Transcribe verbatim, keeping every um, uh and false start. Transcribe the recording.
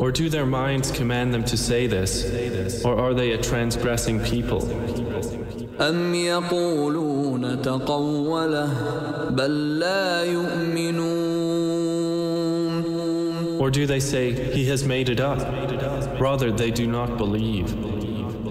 Or do their minds command them to say this? Or are they a transgressing people? أم يقولون تقوله بل لا يؤمنون Or do they say, he has made it up? Rather, they do not believe.